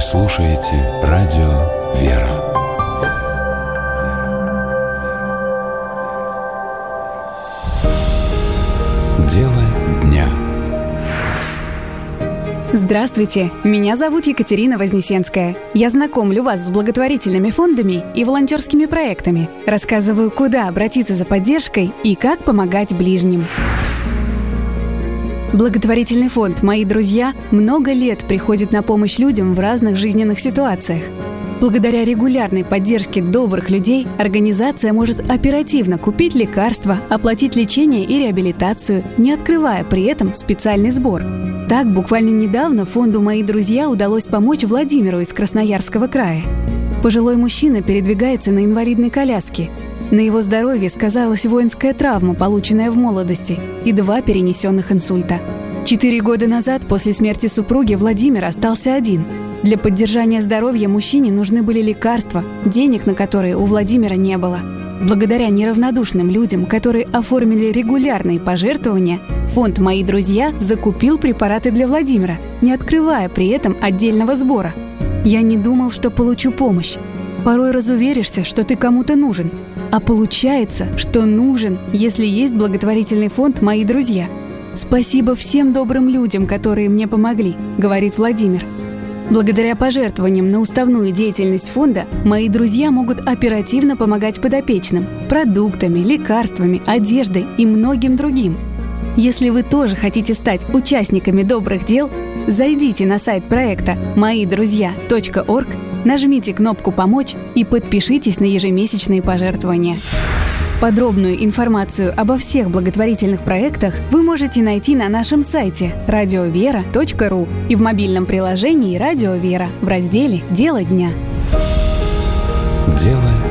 слушаете радио «Вера». Дело дня. Здравствуйте, меня зовут Екатерина Вознесенская. Я знакомлю вас с благотворительными фондами и волонтерскими проектами. Рассказываю, куда обратиться за поддержкой и как помогать ближним. Благотворительный фонд «Мои друзья» много лет приходит на помощь людям в разных жизненных ситуациях. Благодаря регулярной поддержке добрых людей организация может оперативно купить лекарства, оплатить лечение и реабилитацию, не открывая при этом специальный сбор. Так, буквально недавно фонду «Мои друзья» удалось помочь Владимиру из Красноярского края. Пожилой мужчина передвигается на инвалидной коляске. На его здоровье сказалась воинская травма, полученная в молодости, и 2 перенесенных инсульта. 4 года назад, после смерти супруги, Владимир остался один. Для поддержания здоровья мужчине нужны были лекарства, денег на которые у Владимира не было. Благодаря неравнодушным людям, которые оформили регулярные пожертвования, фонд «Мои друзья» закупил препараты для Владимира, не открывая при этом отдельного сбора. Я не думал, что получу помощь. Порой разуверишься, что ты кому-то нужен. А получается, что нужен, если есть благотворительный фонд «Мои друзья». «Спасибо всем добрым людям, которые мне помогли», — говорит Владимир. Благодаря пожертвованиям на уставную деятельность фонда «Мои друзья» могут оперативно помогать подопечным продуктами, лекарствами, одеждой и многим другим. Если вы тоже хотите стать участниками добрых дел, зайдите на сайт проекта moiдрузья.org, нажмите кнопку «Помочь» и подпишитесь на ежемесячные пожертвования. Подробную информацию обо всех благотворительных проектах вы можете найти на нашем сайте radiovera.ru и в мобильном приложении «Радио Вера» в разделе «Дело дня». Дело